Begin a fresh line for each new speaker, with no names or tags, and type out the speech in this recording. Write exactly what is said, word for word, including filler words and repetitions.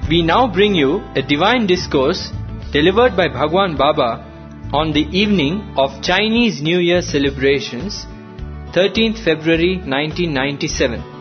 We now bring you a divine discourse delivered by Bhagwan Baba on the evening of Chinese New Year celebrations, thirteenth February nineteen ninety-seven.